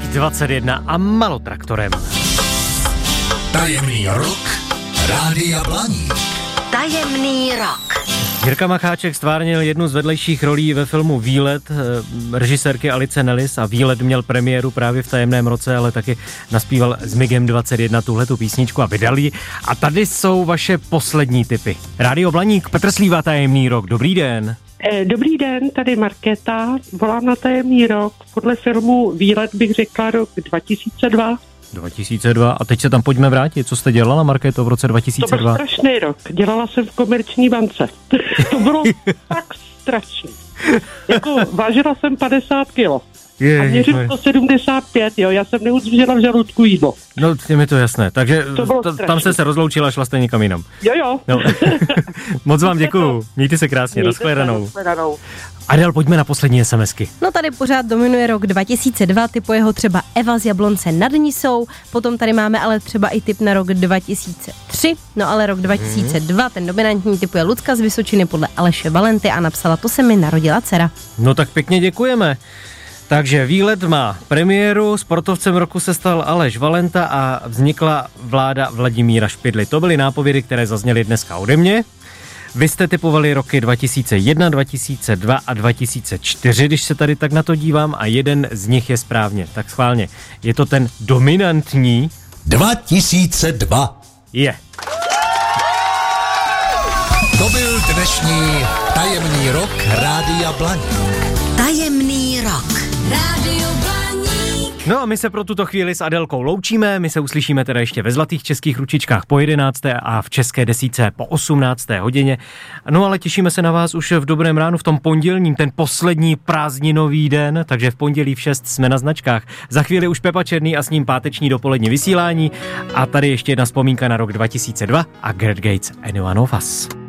21 a Malotraktorem. Tajemný rok Rádia Blaník. Tajemný rok. Jirka Macháček stvárnil jednu z vedlejších rolí ve filmu Výlet režisérky Alice Nellis a Výlet měl premiéru právě v tajemném roce, ale taky naspíval s Migem 21 tuhletu písničku a vydal ji. A tady jsou vaše poslední tipy. Rádio Blaník, Petr Slíva, Tajemný rok. Dobrý den. Dobrý den, tady Markéta. Volám na Tajemný rok. Podle filmu Výlet bych řekla rok 2002. 2002. A teď se tam pojďme vrátit. Co jste dělala, Markéto, v roce 2002? To byl strašný rok. Dělala jsem v Komerční bance. To bylo tak strašný. Jako vážila jsem 50 kilo. A měřím 175, jo. Já jsem neudržela v žaludku jídlo. No, je mi to jasné. Takže tam jste se rozloučila, šla jste někam jinam. Jo. No. Moc vám děkuju. Mějte se krásně. Nashledanou. Adel, pojďme na poslední SMSky. No tady pořád dominuje rok 2002, typuje ho třeba Eva z Jablonce nad Nisou, potom tady máme ale třeba i tip na rok 2003, no ale rok 2002, ten dominantní typuje Lucka z Vysočiny podle Aleše Valenty a napsala: to se mi narodila dcera. No tak pěkně děkujeme. Takže Výlet má premiéru, sportovcem roku se stal Aleš Valenta a vznikla vláda Vladimíra Špidly. To byly nápovědy, které zazněly dneska ode mě. Vy jste typovali roky 2001, 2002 a 2004, když se tady tak na to dívám, a jeden z nich je správně. Tak schválně. Je to ten dominantní 2002. Je. To byl dnešní Tajemný rok Rádia Blaník. Tajemný rok. Rádio Blaník. No a my se pro tuto chvíli s Adelkou loučíme, my se uslyšíme teda ještě ve Zlatých českých ručičkách po 11. a v České desíce po 18. hodině. No ale těšíme se na vás už v dobrém ránu, v tom pondělním, ten poslední prázdninový den, takže v pondělí v 6 jsme na značkách. Za chvíli už Pepa Černý a s ním páteční dopolední vysílání a tady ještě jedna vzpomínka na rok 2002 a Gareth Gates, Anyone of Us.